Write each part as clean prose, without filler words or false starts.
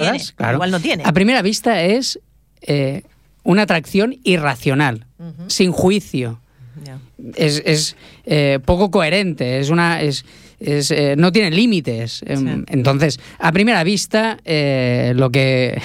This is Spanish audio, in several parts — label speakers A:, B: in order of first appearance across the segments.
A: palabras, claro.
B: Igual no tiene.
A: A primera vista es una atracción irracional, sin juicio.
B: Ya.
A: Es poco coherente, no tiene límites. Entonces, a primera vista, lo que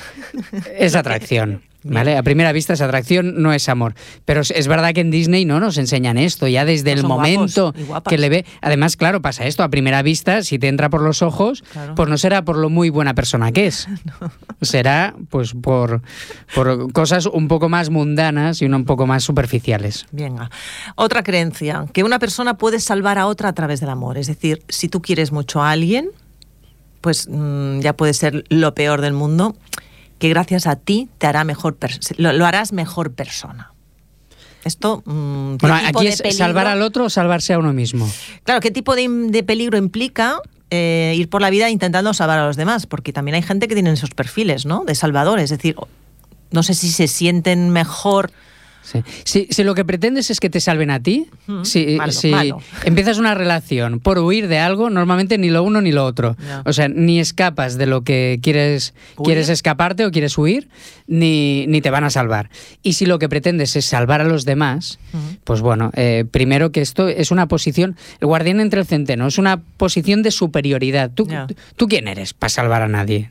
A: es atracción. ¿Vale? A primera vista esa atracción, no es amor. Pero es verdad que en Disney no nos enseñan esto, ya desde el momento que le ve. Además, claro, pasa esto, a primera vista, si te entra por los ojos, pues no será por lo muy buena persona que es. No. Será pues por cosas un poco más mundanas y un poco más superficiales.
B: Venga. Otra creencia, que una persona puede salvar a otra a través del amor. Es decir, si tú quieres mucho a alguien, pues ya puede ser lo peor del mundo, que gracias a ti te hará lo harás mejor persona. Esto,
A: bueno, aquí es salvar al otro o salvarse a uno mismo.
B: Claro, ¿qué tipo de peligro implica ir por la vida intentando salvar a los demás? Porque también hay gente que tiene esos perfiles, ¿no? De salvadores, es decir, no sé si se sienten mejor.
A: Sí. Si lo que pretendes es que te salven a ti, si
B: malo.
A: Empiezas una relación por huir de algo, normalmente ni lo uno ni lo otro. No. O sea, ni escapas de lo que quieres escaparte o quieres huir, ni te van a salvar. Y si lo que pretendes es salvar a los demás, pues bueno, primero que esto es una posición, el guardián entre el centeno, es una posición de superioridad. ¿Tú quién eres para salvar a nadie?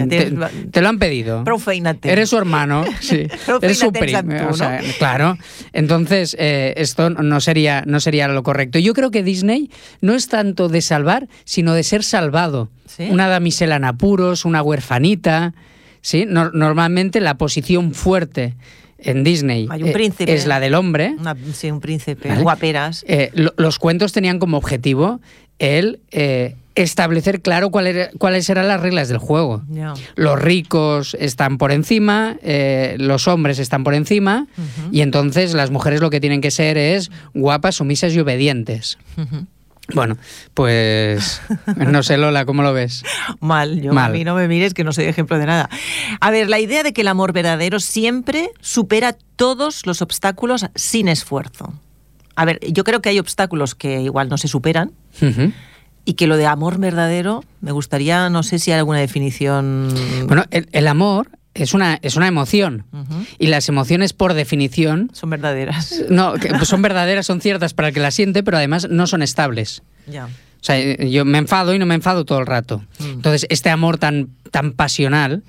A: Te lo han pedido.
B: Proféinate.
A: Eres su hermano, sí. Eres su primo. O sea, claro, entonces esto no sería lo correcto. Yo creo que Disney no es tanto de salvar, sino de ser salvado. ¿Sí? Una damisela en apuros, una huerfanita. ¿Sí? Normalmente la posición fuerte en Disney es la del hombre.
B: Un príncipe, ¿vale? Guaperas.
A: Los cuentos tenían como objetivo el establecer claro cuáles eran las reglas del juego. Yeah. Los ricos están por encima, los hombres están por encima, y entonces las mujeres lo que tienen que ser es guapas, sumisas y obedientes. Bueno, pues no sé, Lola, ¿cómo lo ves?
B: Mal. A mí no me mires que no soy ejemplo de nada. A ver, la idea de que el amor verdadero siempre supera todos los obstáculos sin esfuerzo. A ver, yo creo que hay obstáculos que igual no se superan, y que lo de amor verdadero, me gustaría, no sé si hay alguna definición.
A: Bueno, el amor es una emoción, y las emociones, por definición,
B: son verdaderas.
A: No, son verdaderas, son ciertas para el que las siente, pero además no son estables.
B: Ya.
A: O sea, yo me enfado y no me enfado todo el rato. Entonces, este amor tan pasional,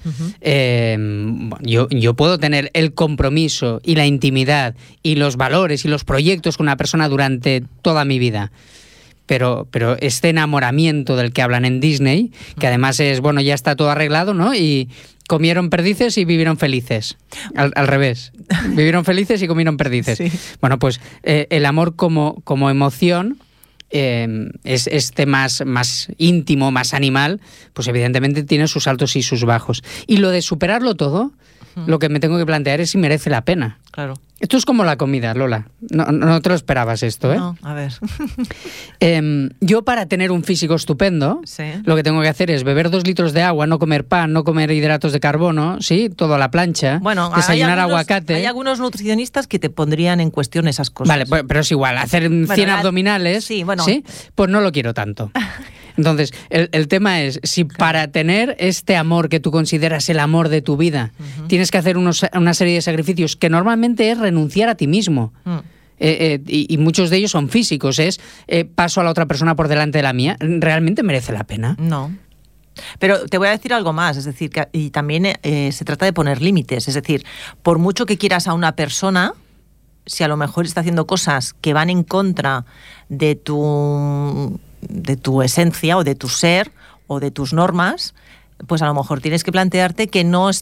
A: yo puedo tener el compromiso y la intimidad y los valores y los proyectos con una persona durante toda mi vida. Pero este enamoramiento del que hablan en Disney, que además es, bueno, ya está todo arreglado, ¿no? Y comieron perdices y vivieron felices. Al revés. Vivieron felices y comieron perdices. Sí. Bueno, pues el amor como emoción es más íntimo, más animal, pues evidentemente tiene sus altos y sus bajos. Y lo de superarlo todo, lo que me tengo que plantear es si merece la pena.
B: Claro.
A: Esto es como la comida, Lola. No te lo esperabas esto, ¿eh?
B: No, a ver.
A: Yo, para tener un físico estupendo, lo que tengo que hacer es beber 2 litros de agua, no comer pan, no comer hidratos de carbono, ¿sí? Todo a la plancha, desayunar aguacate.
B: Hay algunos nutricionistas que te pondrían en cuestión esas cosas.
A: Vale, pero es igual, hacer 100 abdominales, ¿sí? Pues no lo quiero tanto. Entonces, el tema es, si para tener este amor que tú consideras el amor de tu vida, tienes que hacer una serie de sacrificios que normalmente es renunciar a ti mismo. Y muchos de ellos son físicos, paso a la otra persona por delante de la mía. ¿Realmente merece la pena?
B: No. Pero te voy a decir algo más, es decir, y también se trata de poner límites. Es decir, por mucho que quieras a una persona, si a lo mejor está haciendo cosas que van en contra de tu esencia o de tu ser o de tus normas, pues a lo mejor tienes que plantearte que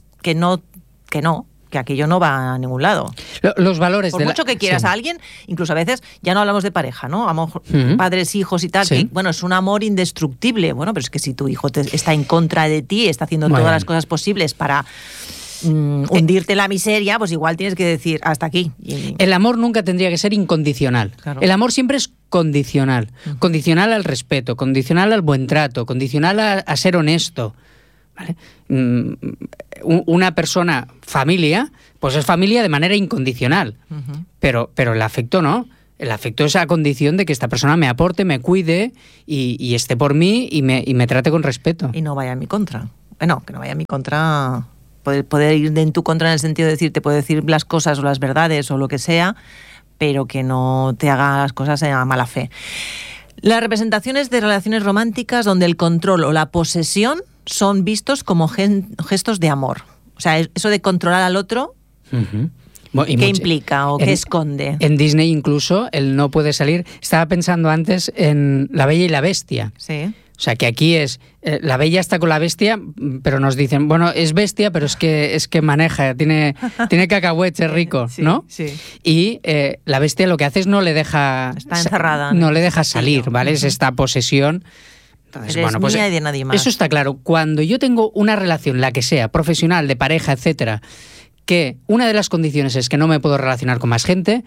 B: aquello no va a ningún lado.
A: Los valores
B: por mucho que quieras a alguien, incluso a veces ya no hablamos de pareja, ¿no? A lo mejor padres, hijos y tal, que, bueno, es un amor indestructible. Bueno, pero es que si tu hijo está en contra de ti, está haciendo todas las cosas posibles para hundirte en la miseria, pues igual tienes que decir hasta aquí.
A: El amor nunca tendría que ser incondicional. Claro. El amor siempre es condicional. Condicional al respeto, condicional al buen trato, condicional a ser honesto. ¿Vale? Una persona, familia, pues es familia de manera incondicional. Pero el afecto no. El afecto es a condición de que esta persona me aporte, me cuide y esté por mí y me trate con respeto.
B: Y no vaya en mi contra. bueno, que no vaya en mi contra, poder ir en tu contra en el sentido de decir, te puede decir las cosas o las verdades o lo que sea, pero que no te haga las cosas a mala fe. Las representaciones de relaciones románticas donde el control o la posesión son vistos como gestos de amor. O sea, eso de controlar al otro, ¿qué implica o qué esconde?
A: En Disney incluso él no puede salir. Estaba pensando antes en La Bella y la Bestia.
B: Sí.
A: O sea, que aquí es, la bella está con la bestia, pero nos dicen, bueno, es bestia, pero es que maneja, tiene cacahuete rico,
B: sí,
A: ¿no?
B: Sí.
A: Y la bestia lo que hace es no le deja...
B: Está encerrada.
A: No le deja salir, ¿vale? Es esta posesión. Entonces,
B: Eres mía y de nadie más.
A: Eso está claro. Cuando yo tengo una relación, la que sea, profesional, de pareja, etcétera, que una de las condiciones es que no me puedo relacionar con más gente,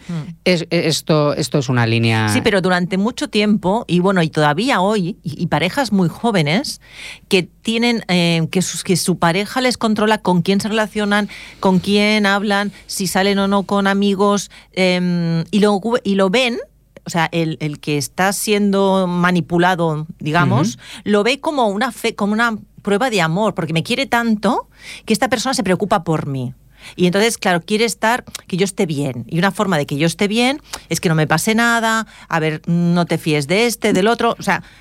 A: esto es una línea...
B: Sí, pero durante mucho tiempo, y bueno, y todavía hoy, y parejas muy jóvenes que tienen que su pareja les controla con quién se relacionan, con quién hablan, si salen o no con amigos, y lo ven. O sea, el que está siendo manipulado, digamos, lo ve como una prueba de amor, porque me quiere tanto que esta persona se preocupa por mí. Y entonces, claro, quiere que yo esté bien. Y una forma de que yo esté bien es que no me pase nada, a ver, no te fíes de este, del otro. O sea,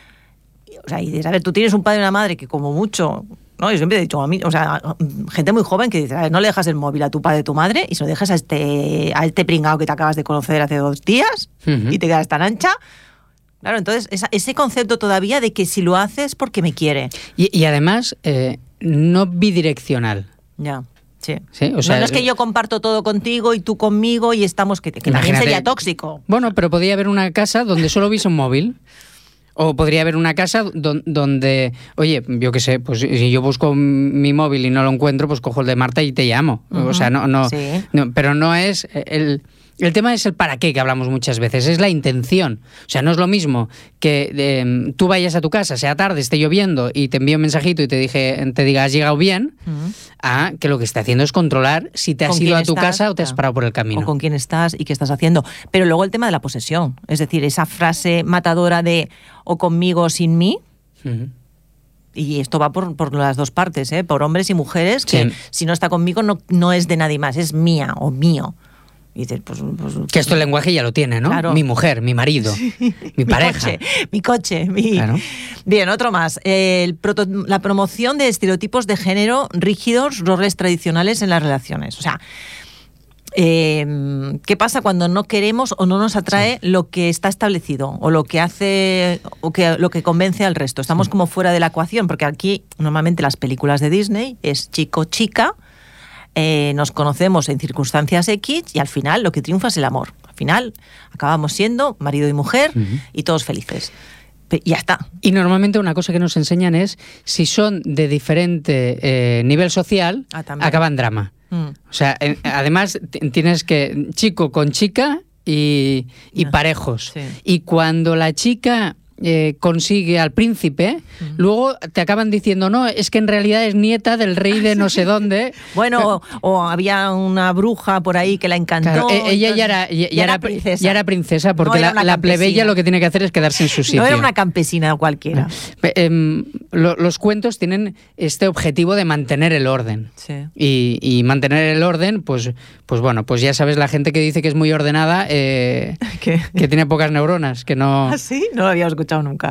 B: y dices, a ver, tú tienes un padre y una madre que como mucho... No, yo siempre he dicho a mí, o sea, gente muy joven que dice, a ver, no le dejas el móvil a tu padre y tu madre y se lo dejas a este pringao que te acabas de conocer hace 2 días y te quedas tan ancha. Claro, entonces ese concepto todavía de que si lo haces porque me quiere.
A: Y además, no bidireccional.
B: Ya. Sí.
A: ¿Sí? O sea,
B: no es que yo comparto todo contigo y tú conmigo y estamos... Que también sería tóxico.
A: Bueno, pero podría haber una casa donde solo hubiese un móvil. O podría haber una casa donde, oye, yo qué sé, pues si yo busco mi móvil y no lo encuentro, pues cojo el de Marta y te llamo. O sea, no, pero no es... El tema es el para qué, que hablamos muchas veces, es la intención. O sea, no es lo mismo que tú vayas a tu casa, sea tarde, esté lloviendo y te envíe un mensajito y te diga has llegado bien, a que lo que está haciendo es controlar si te has ido a tu casa o te has parado por el camino.
B: O con quién estás y qué estás haciendo. Pero luego el tema de la posesión, es decir, esa frase matadora de o conmigo o sin mí. Y esto va por las dos partes, por hombres y mujeres, que si no está conmigo no es de nadie más, es mía o mío. Y dices, pues,
A: que esto el lenguaje ya lo tiene, ¿no?
B: Claro.
A: Mi mujer, mi marido, mi pareja.
B: Mi coche. Claro. Bien, otro más. La promoción de estereotipos de género rígidos, roles tradicionales en las relaciones. O sea, ¿qué pasa cuando no queremos o no nos atrae lo que está establecido o lo que hace o lo que convence al resto? Estamos como fuera de la ecuación, porque aquí normalmente las películas de Disney es chico-chica. Nos conocemos en circunstancias X y al final lo que triunfa es el amor. Al final acabamos siendo marido y mujer y todos felices. Y ya está.
A: Y normalmente una cosa que nos enseñan es si son de diferente nivel social, acaban drama. O sea, además tienes que chico con chica y parejos. Sí. Y cuando la chica... consigue al príncipe, luego te acaban diciendo, no, es que en realidad es nieta del rey de no sé dónde.
B: Bueno, o había una bruja por ahí que la encantó.
A: Claro, ella ya era princesa, porque no la plebeya lo que tiene que hacer es quedarse en su sitio.
B: No era una campesina cualquiera.
A: Los cuentos tienen este objetivo de mantener el orden.
B: Sí.
A: Y mantener el orden, pues bueno, pues ya sabes, la gente que dice que es muy ordenada, que tiene pocas neuronas, que no...
B: ¿Ah, sí? No lo había escuchado nunca.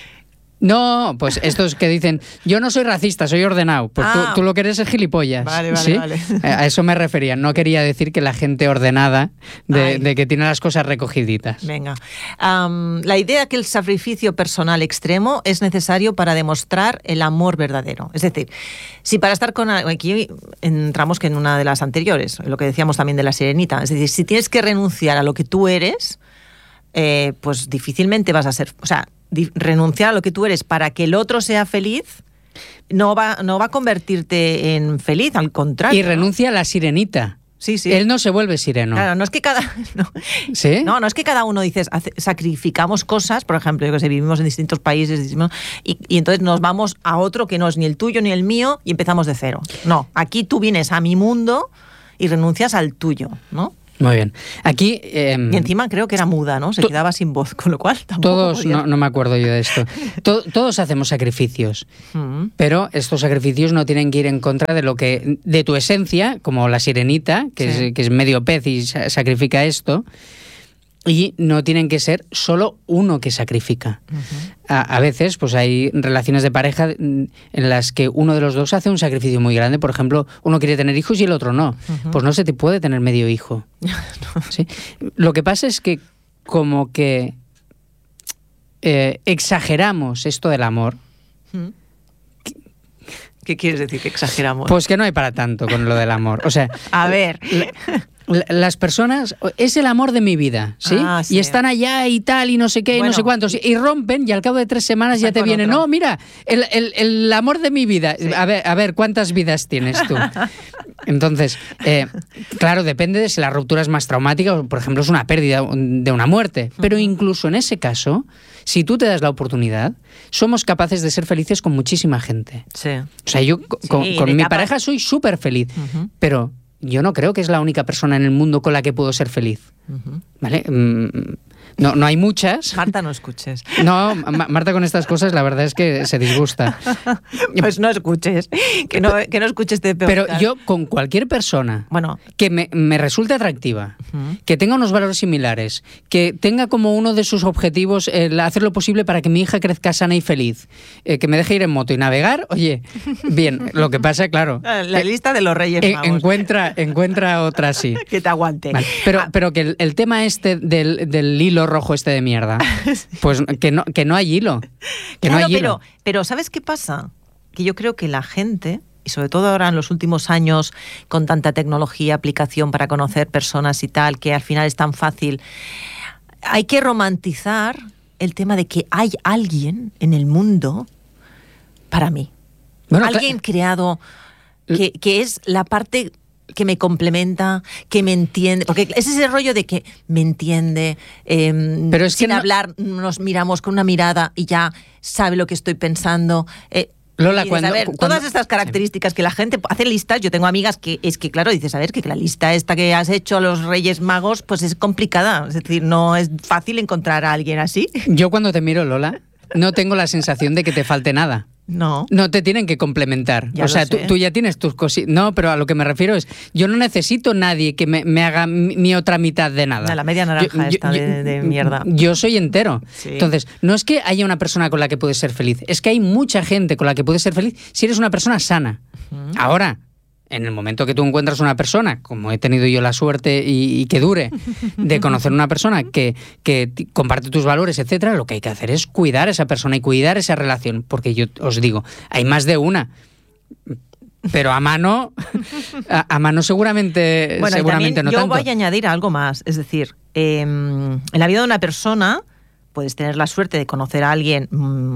A: No, pues estos que dicen, yo no soy racista, soy ordenado. Pues tú lo que eres es gilipollas.
B: Vale,
A: ¿sí?
B: Vale.
A: A eso me refería. No quería decir que la gente ordenada, de que tiene las cosas recogiditas.
B: Venga. La idea que el sacrificio personal extremo es necesario para demostrar el amor verdadero. Es decir, si para estar con... Aquí entramos que en una de las anteriores, lo que decíamos también de la Sirenita. Es decir, si tienes que renunciar a lo que tú eres, pues difícilmente vas a ser... O sea, renunciar a lo que tú eres para que el otro sea feliz no va a convertirte en feliz, al contrario.
A: Y renuncia a la sirenita.
B: Sí.
A: Él no se vuelve sireno.
B: Claro, no es que cada...
A: ¿Sí?
B: No es que cada uno, dices, sacrificamos cosas, por ejemplo, yo que sé, vivimos en distintos países y entonces nos vamos a otro que no es ni el tuyo ni el mío y empezamos de cero. No, aquí tú vienes a mi mundo y renuncias al tuyo, ¿no?
A: Muy bien. Aquí...
B: y encima creo que era muda, ¿no? Se quedaba sin voz, con lo cual tampoco
A: todos,
B: podía...
A: no me acuerdo yo de esto. Todos hacemos sacrificios, pero estos sacrificios no tienen que ir en contra de tu esencia, como la sirenita, que es medio pez y sacrifica esto, y no tienen que ser solo uno que sacrifica. A veces pues hay relaciones de pareja en las que uno de los dos hace un sacrificio muy grande. Por ejemplo, uno quiere tener hijos y el otro no. Pues no se te puede tener medio hijo. ¿Sí? Lo que pasa es que como que exageramos esto del amor.
B: ¿Qué quieres decir que exageramos?
A: Pues que no hay para tanto con lo del amor. O sea,
B: a ver...
A: Las personas, es el amor de mi vida, ¿sí?
B: Sí.
A: Y están allá y tal, y no sé qué, y no sé cuántos, y rompen, y al cabo de 3 semanas ya te viene, no, mira, el amor de mi vida. Sí. A ver, ¿cuántas vidas tienes tú? Entonces, claro, depende de si la ruptura es más traumática, o por ejemplo es una pérdida de una muerte. Pero incluso en ese caso, si tú te das la oportunidad, somos capaces de ser felices con muchísima gente.
B: Sí.
A: O sea, yo con mi pareja soy súper feliz, pero... yo no creo que es la única persona en el mundo con la que puedo ser feliz. ¿Vale? No hay muchas.
B: Marta, no escuches.
A: No, Marta con estas cosas la verdad es que se disgusta.
B: Pues no escuches, que no escuches de peor.
A: Pero yo con cualquier persona que me resulte atractiva, que tenga unos valores similares, que tenga como uno de sus objetivos hacer lo posible para que mi hija crezca sana y feliz, que me deje ir en moto y navegar, oye, bien, lo que pasa, claro...
B: La lista de los Reyes Magos.
A: Encuentra otra así.
B: Que te aguante.
A: Vale. Pero que el tema este del hilo rojo este de mierda, pues que no hay hilo. No hay hilo.
B: Pero ¿sabes qué pasa? Que yo creo que la gente, y sobre todo ahora en los últimos años, con tanta tecnología, aplicación para conocer personas y tal, que al final es tan fácil, hay que romantizar el tema de que hay alguien en el mundo para mí. Alguien creado que es la parte... que me complementa, que me entiende, porque es ese rollo de que me entiende, pero es sin hablar nos miramos con una mirada y ya sabe lo que estoy pensando.
A: Lola,
B: todas estas características que la gente hace listas, yo tengo amigas que es que, claro, dices, a ver, que la lista esta que has hecho a los Reyes Magos, pues es complicada, es decir, no es fácil encontrar a alguien así.
A: Yo cuando te miro, Lola, no tengo la sensación de que te falte nada.
B: No
A: te tienen que complementar. O sea, tú ya tienes tus cositas. No, pero a lo que me refiero es, yo no necesito nadie que me haga mi otra mitad de nada.
B: La media naranja de mierda.
A: Yo soy entero.
B: Sí.
A: Entonces, no es que haya una persona con la que puedes ser feliz, es que hay mucha gente con la que puedes ser feliz si eres una persona sana. Ahora, en el momento que tú encuentras una persona, como he tenido yo la suerte y que dure, de conocer una persona que comparte tus valores, etcétera, lo que hay que hacer es cuidar a esa persona y cuidar esa relación. Porque yo os digo, hay más de una. Pero a mano seguramente
B: no
A: tanto.
B: Yo voy a añadir algo más. Es decir, en la vida de una persona puedes tener la suerte de conocer a alguien...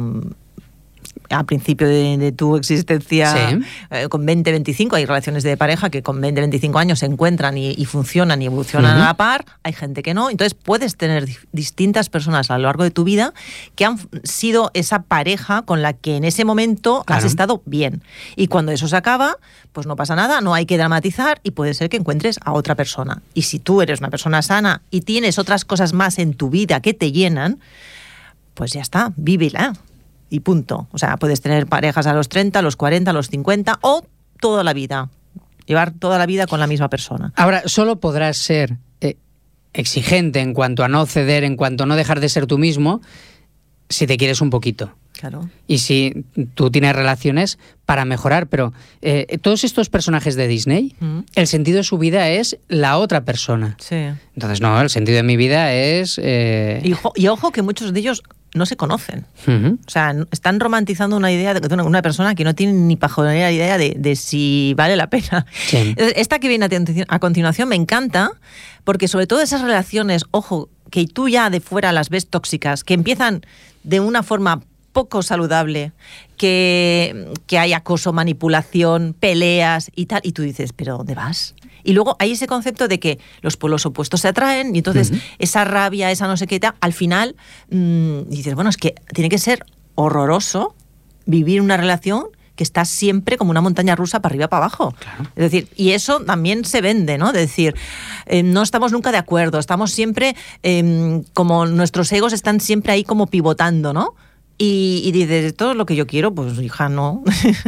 B: al principio de tu existencia, con 20, 25, hay relaciones de pareja que con 20, 25 años se encuentran y funcionan y evolucionan a la par, hay gente que no, entonces puedes tener distintas personas a lo largo de tu vida que han sido esa pareja con la que en ese momento has estado bien, y cuando eso se acaba, pues no pasa nada, no hay que dramatizar y puede ser que encuentres a otra persona, y si tú eres una persona sana y tienes otras cosas más en tu vida que te llenan, pues ya está, vívela. Y punto. O sea, puedes tener parejas a los 30, a los 40, a los 50 o toda la vida. Llevar toda la vida con la misma persona.
A: Ahora, solo podrás ser exigente en cuanto a no ceder, en cuanto a no dejar de ser tú mismo, si te quieres un poquito.
B: Claro.
A: Y si tú tienes relaciones para mejorar, pero todos estos personajes de Disney, el sentido de su vida es la otra persona.
B: Sí.
A: Entonces, no, el sentido de mi vida es...
B: Y ojo que muchos de ellos no se conocen. O sea, están romantizando una idea de una persona que no tiene ni pajolera idea de si vale la pena.
A: Sí.
B: Esta que viene a continuación me encanta, porque sobre todo esas relaciones, ojo, que tú ya de fuera las ves tóxicas, que empiezan de una forma poco saludable, que hay acoso, manipulación, peleas y tal, y tú dices, ¿pero dónde vas? Y luego hay ese concepto de que los polos opuestos se atraen y entonces esa rabia, esa no sé qué tal, al final dices, bueno, es que tiene que ser horroroso vivir una relación que estás siempre como una montaña rusa para arriba para abajo.
A: Claro.
B: Es decir, y eso también se vende, ¿no? Es decir, no estamos nunca de acuerdo, estamos siempre, como nuestros egos están siempre ahí como pivotando, ¿no? Y dices, todo lo que yo quiero, pues hija, no.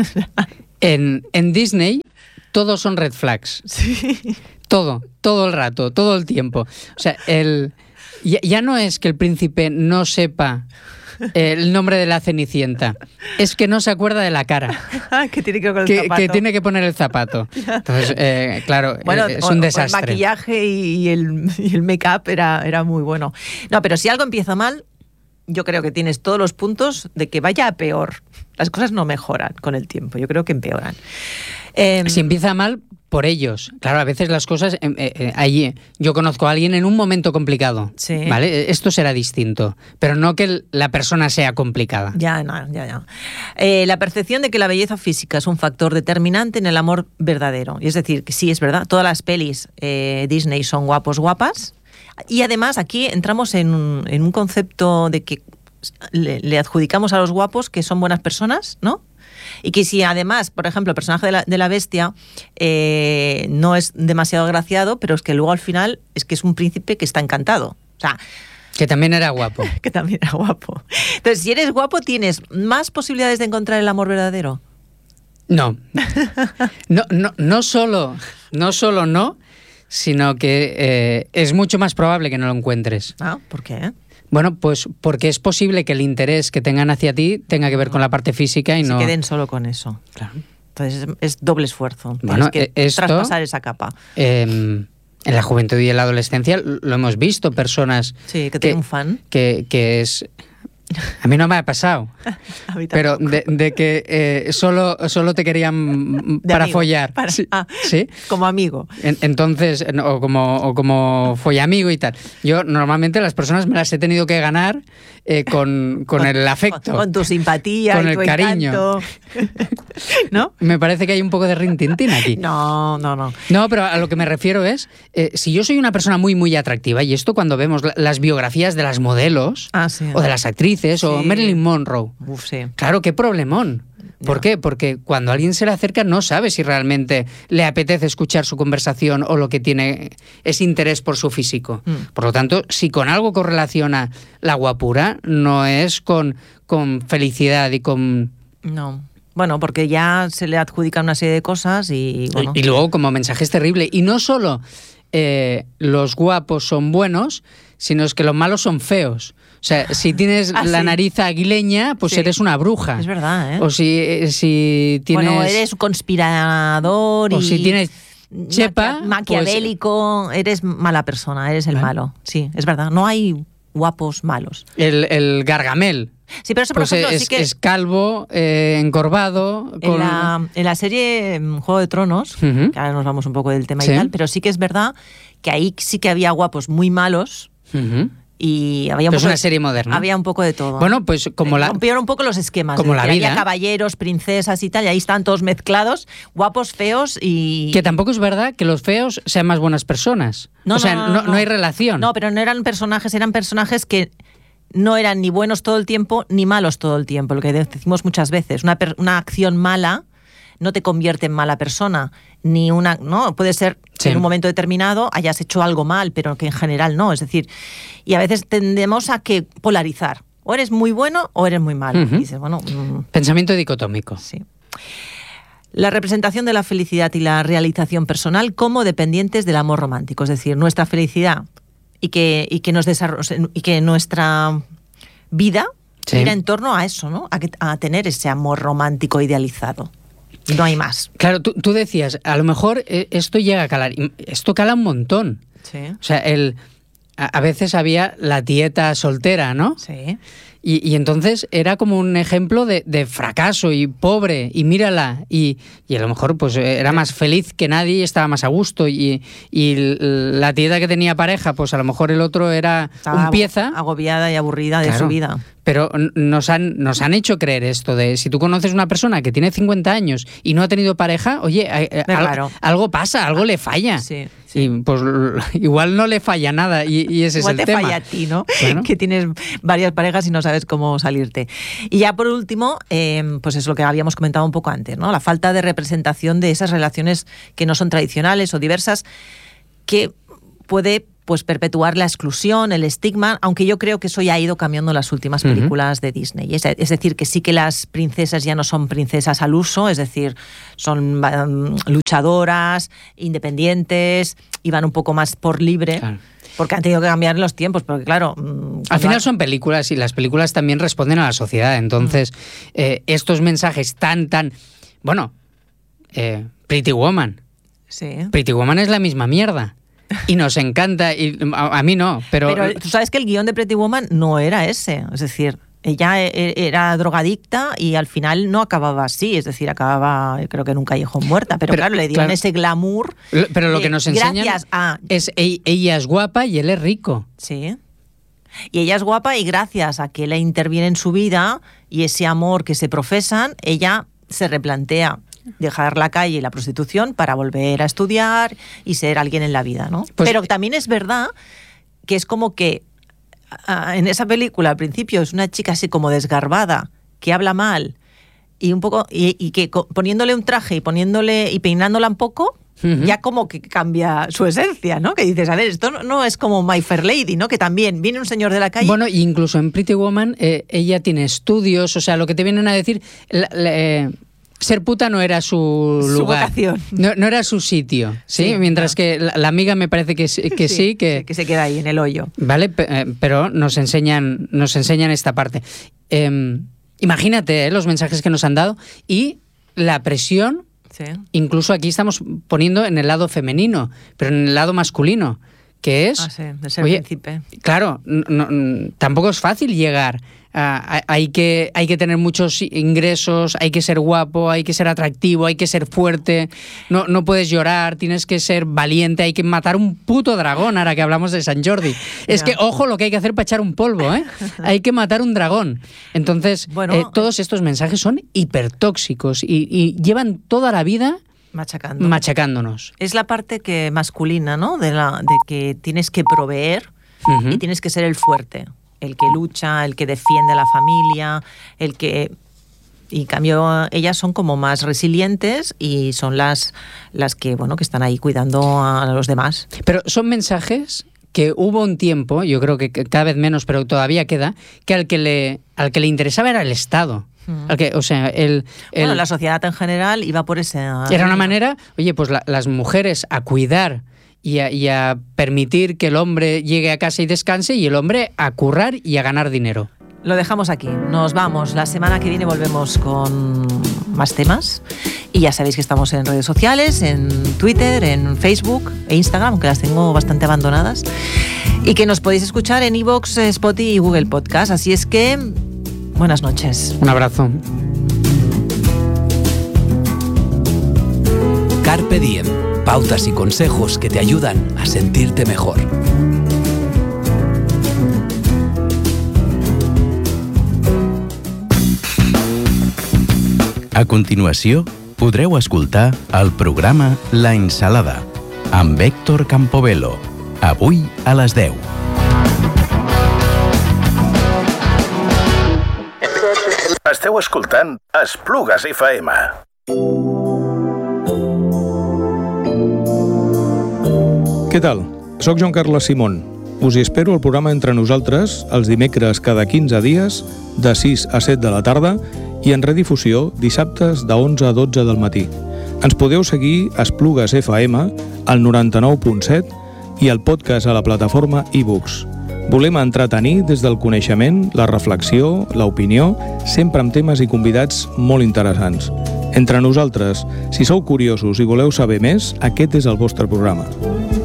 A: En Disney todos son red flags.
B: Sí.
A: Todo el rato, todo el tiempo. O sea, ya no es que el príncipe no sepa el nombre de la Cenicienta, es que no se acuerda de la cara.
B: Que tiene que ver con el zapato.
A: Que tiene que poner el zapato. Entonces, claro,
B: bueno,
A: es un desastre.
B: El maquillaje y el make-up era muy bueno. No, pero si algo empieza mal, yo creo que tienes todos los puntos de que vaya a peor. Las cosas no mejoran con el tiempo, yo creo que empeoran.
A: Si empieza mal, por ellos. Claro, a veces las cosas... allí yo conozco a alguien en un momento complicado,
B: sí.
A: ¿vale? Esto será distinto, pero no que la persona sea complicada.
B: Ya. La percepción de que la belleza física es un factor determinante en el amor verdadero. Y es decir, que sí, es verdad, todas las pelis Disney son guapos, guapas. Y además aquí entramos en un concepto de que le adjudicamos a los guapos que son buenas personas, ¿no? Y que si además, por ejemplo, el personaje de la bestia no es demasiado agraciado, pero es que luego al final es que es un príncipe que está encantado. O sea,
A: que también era guapo.
B: Que también era guapo. Entonces, si eres guapo, ¿tienes más posibilidades de encontrar el amor verdadero?
A: No. No solo no, sino que es mucho más probable que no lo encuentres.
B: Ah, ¿por qué?
A: Bueno, pues porque es posible que el interés que tengan hacia ti tenga que ver con la parte física y no...
B: Se queden solo con eso.
A: Claro.
B: Entonces es doble esfuerzo.
A: Bueno,
B: tienes que traspasar esa capa.
A: En la juventud y en la adolescencia lo hemos visto, personas...
B: Sí, que tienen un fan.
A: Que es... A mí no me ha pasado, pero de que solo te querían para amigo, follar. ¿Sí?
B: Como amigo.
A: Entonces, o como follamigo y tal. Yo normalmente las personas me las he tenido que ganar con el afecto.
B: Con tu simpatía,
A: con
B: y
A: el
B: tu
A: cariño.
B: ¿No?
A: Me parece que hay un poco de rintintín aquí.
B: No.
A: No, pero a lo que me refiero es, si yo soy una persona muy, muy atractiva, y esto cuando vemos las biografías de las modelos o de las actrices, o Marilyn Monroe.
B: Uf, sí.
A: Claro, qué problemón. ¿Por qué? Porque cuando alguien se le acerca no sabe si realmente le apetece escuchar su conversación o lo que tiene es interés por su físico. Por lo tanto, si con algo correlaciona la guapura, no es con felicidad y con...
B: No. Bueno, porque ya se le adjudican una serie de cosas y... Bueno.
A: Y luego como mensaje es terrible. Y no solo los guapos son buenos, sino es que los malos son feos. O sea, si tienes la nariz aguileña, pues eres una bruja.
B: Es verdad, ¿eh?
A: O si tienes...
B: Bueno, eres conspirador
A: o si tienes chepa...
B: Maquiavélico, pues, eres mala persona, eres el malo. Sí, es verdad. No hay guapos malos.
A: El Gargamel.
B: Sí, pero eso, por ejemplo, sí que...
A: es calvo, encorvado...
B: En la serie Juego de Tronos, que ahora nos vamos un poco del tema y tal, pero sí que es verdad que ahí sí que había guapos muy malos... Y había
A: es una serie moderna.
B: Había un poco de todo.
A: Bueno, pues como
B: rompieron un poco los esquemas.
A: Como la vida.
B: Había caballeros, princesas y tal, y ahí están todos mezclados, guapos, feos y...
A: Que tampoco es verdad que los feos sean más buenas personas. No hay relación.
B: No, pero no eran personajes que no eran ni buenos todo el tiempo ni malos todo el tiempo, lo que decimos muchas veces. Una acción mala no te convierte en mala persona, no, puede ser que en un momento determinado hayas hecho algo mal, pero que en general no, es decir, y a veces tendemos a que polarizar, o eres muy bueno o eres muy malo. Y dices, bueno,
A: pensamiento dicotómico.
B: Sí. La representación de la felicidad y la realización personal como dependientes del amor romántico, es decir, nuestra felicidad y que nuestra vida gira en torno a eso, ¿no? A tener ese amor romántico idealizado. No hay más.
A: Claro, tú decías, a lo mejor esto llega a calar. Esto cala un montón.
B: Sí.
A: O sea, a veces había la tieta soltera, ¿no?
B: Sí.
A: Y entonces era como un ejemplo de fracaso y pobre, y mírala, y a lo mejor pues era más feliz que nadie y estaba más a gusto, y la tieta que tenía pareja, pues a lo mejor el otro era
B: estaba
A: un pieza.
B: Agobiada y aburrida de su vida.
A: Pero nos han hecho creer esto de si tú conoces una persona que tiene 50 años y no ha tenido pareja, oye, algo pasa, algo le falla.
B: Sí.
A: Y pues igual no le falla nada y ese
B: igual
A: es el tema.
B: Igual te falla a ti, ¿no?
A: Bueno.
B: Que tienes varias parejas y no sabes sabes cómo salirte. Y ya por último, pues es lo que habíamos comentado un poco antes, ¿no? La falta de representación de esas relaciones que no son tradicionales o diversas, que puede pues perpetuar la exclusión, el estigma, aunque yo creo que eso ya ha ido cambiando en las últimas películas de Disney. Es decir, que sí que las princesas ya no son princesas al uso, es decir, son luchadoras, independientes, y van un poco más por libre. Claro. Porque han tenido que cambiar los tiempos, porque claro...
A: Al final son películas y las películas también responden a la sociedad. Entonces, estos mensajes tan... Bueno, Pretty Woman.
B: Sí.
A: Pretty Woman es la misma mierda. Y nos encanta, y a mí no, pero
B: tú sabes que el guión de Pretty Woman no era ese, es decir, ella era drogadicta y al final no acababa así, es decir, acababa creo que en un callejón muerta, pero claro, le dieron ese glamour.
A: Pero lo que nos enseñan es ella es guapa y él es rico.
B: Sí. Y ella es guapa y gracias a que él interviene en su vida y ese amor que se profesan, ella se replantea dejar la calle y la prostitución para volver a estudiar y ser alguien en la vida, ¿no? Pues, pero también es verdad que es como que en esa película al principio es una chica así como desgarbada, que habla mal y un poco y que poniéndole un traje y peinándola un poco, ya como que cambia su esencia, ¿no? Que dices, a ver, esto no es como My Fair Lady, ¿no? Que también viene un señor de la calle.
A: Bueno, incluso en Pretty Woman ella tiene estudios, o sea, lo que te vienen a decir... ser puta no era su lugar.
B: Vocación.
A: No era su sitio, ¿sí? Sí, mientras que la amiga me parece que sí, que
B: se queda ahí en el hoyo.
A: Vale, pero nos enseñan esta parte. Imagínate los mensajes que nos han dado y la presión.
B: Sí.
A: Incluso aquí estamos poniendo en el lado femenino, pero en el lado masculino, que es...
B: de ser príncipe.
A: Claro, tampoco es fácil llegar. Hay que tener muchos ingresos, hay que ser guapo, hay que ser atractivo, hay que ser fuerte, no puedes llorar, tienes que ser valiente, hay que matar un puto dragón, ahora que hablamos de Sant Jordi. Es que, ojo, lo que hay que hacer para echar un polvo, ¿eh? Hay que matar un dragón. Entonces, todos estos mensajes son hipertóxicos y llevan toda la vida... machacándonos.
B: Es la parte masculina, ¿no? De que tienes que proveer y tienes que ser el fuerte, el que lucha, el que defiende a la familia, el que... Y en cambio ellas son como más resilientes y son las que, bueno, que están ahí cuidando a los demás.
A: Pero son mensajes que hubo un tiempo, yo creo que cada vez menos, pero todavía queda, que al que le interesaba era el Estado. Bueno,
B: la sociedad en general iba por ese...
A: Era una manera, oye, pues las mujeres a cuidar y a permitir que el hombre llegue a casa y descanse y el hombre a currar y a ganar dinero.
B: Lo dejamos aquí, nos vamos. La semana que viene volvemos con más temas y ya sabéis que estamos en redes sociales, en Twitter, en Facebook e Instagram, que las tengo bastante abandonadas, y que nos podéis escuchar en iVoox, Spotify y Google Podcast. Así es que... buenas noches.
A: Un abrazo.
C: Carpe Diem. Pautas y consejos que te ayudan a sentirte mejor. A continuació, podreu escoltar el programa La Ensalada amb Héctor Campobello. Avui a les 10.
D: Esteu escoltant Esplugues FM.
E: Què tal? Soc Joan Carles Simón. Us hi espero al programa Entre Nosaltres els dimecres cada 15 dies de 6 a 7 de la tarda i en redifusió dissabtes de 11 a 12 del matí. Ens podeu seguir a Esplugues FM al 99.7 i al podcast a la plataforma iVoox. Volem entretenir des del coneixement, la reflexió, l'opinió, sempre amb temes i convidats molt interessants. Entre Nosaltres, si sou curiosos i voleu saber més, aquest és el vostre programa.